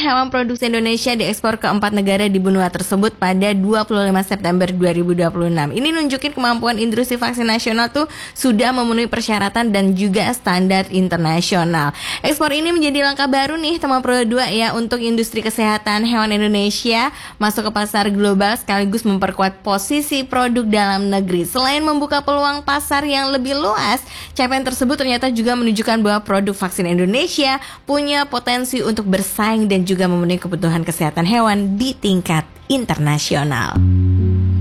hewan produksi Indonesia diekspor ke 4 negara di benua tersebut pada 25 September 2026. Ini nunjukin kemampuan industri vaksin nasional tuh sudah memenuhi persyaratan dan juga standar internasional. Ekspor ini menjadi langkah baru nih teman Pro 2 ya untuk industri kesehatan hewan Indonesia masuk ke pasar global sekaligus memperkuat posisi produk dalam negeri. Selain membuka peluang pasar yang lebih luas, capaian tersebut ternyata juga menunjukkan bahwa produk vaksin Indonesia punya potensi untuk bersaing dan juga memenuhi kebutuhan kesehatan hewan di tingkat internasional.